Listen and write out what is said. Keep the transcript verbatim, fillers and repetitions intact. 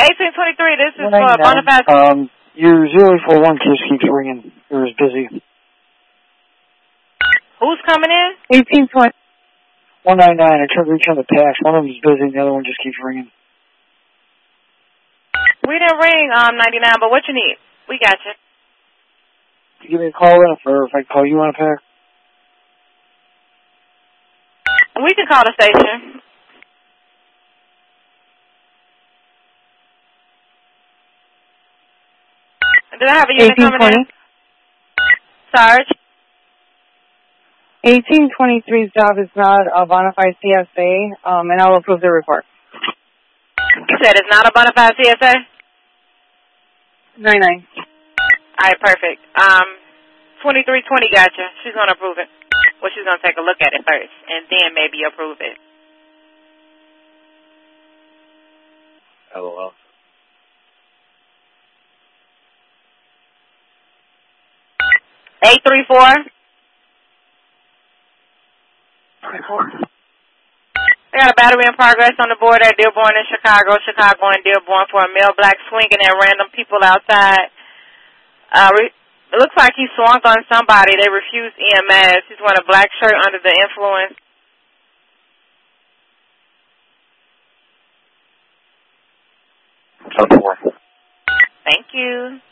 eighteen twenty-three, this is for Bonifaz. Um, your zero four one case keeps ringing. It was busy. Who's coming in? eighteen twenty. one ninety-nine, I tried to reach on the patch. One of them is busy and the other one just keeps ringing. We didn't ring um ninety-nine, but what you need? We got you. You give me a call in, or if I call you on a pair? We can call the station. Did I have a unit coming in? Sarge? eighteen twenty-three's job is not a Bonafide C S A, um, and I will approve the report. You said it's not a Bonafide C S A? ninety-nine. All right, perfect. Um, twenty-three twenty gotcha. She's going to approve it. Well, she's going to take a look at it first, and then maybe approve it. LOL. eight three four. I got a battery in progress on the board at Dearborn in Chicago, Chicago and Dearborn for a male black swinging at random people outside. Uh, re- it looks like he swung on somebody. They refused E M S. He's wearing a black shirt under the influence. Thank you.